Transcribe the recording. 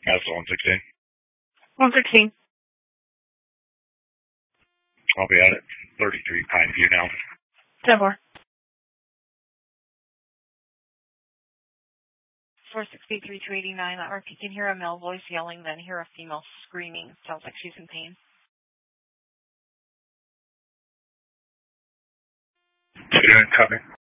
That's the 116. 116. I'll be at it. 33 Pine View now. 10-4. 463-289. Or if you can hear a male voice yelling, then hear a female screaming. Sounds like she's in pain. 2 copy.